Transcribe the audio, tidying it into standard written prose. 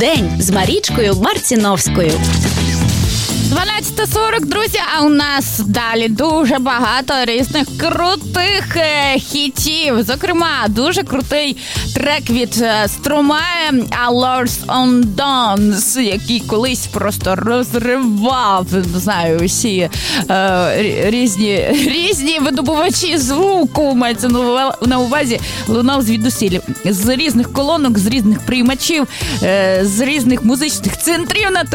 День з Марічкою Марціновською. 12:40, друзі, а у нас далі дуже багато різних крутих хітів. Зокрема, дуже крутий трек від Stromae «Allures on Dance», який колись просто розривав, не знаю, усі різні видобувачі звуку, мається на увазі, лунав звідусіль. З різних колонок, з різних приймачів, з різних музичних центрів на